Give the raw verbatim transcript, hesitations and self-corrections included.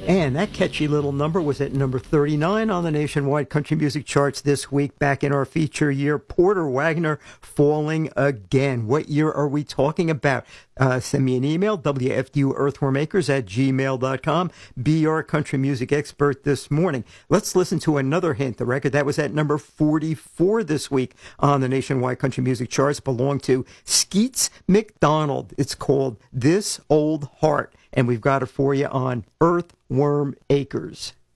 And that catchy little number was at number thirty-nine on the nationwide country music charts this week. Back in our feature year, Porter Wagoner, Falling Again. What year are we talking about? Uh, send me an email, W F D U earthwormakers at gmail dot com. Be our country music expert this morning. Let's listen to another hint. The record that was at number forty-four this week on the nationwide country music charts belonged to Skeets McDonald. It's called This Old Heart, and we've got it for you on Earthworm Acres.